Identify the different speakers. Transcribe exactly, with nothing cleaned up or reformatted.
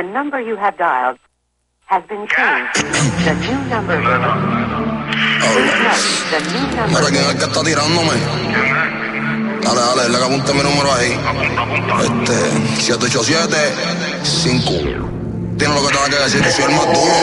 Speaker 1: The number you have dialed has been changed. The new number. Please note, the new number.
Speaker 2: Mira, ¿quién es el que está tirándome? Dale, dale, le apunta mi número ahí. Este, siete ocho siete cinco. Tiene lo que tenga que decir, que soy el más duro.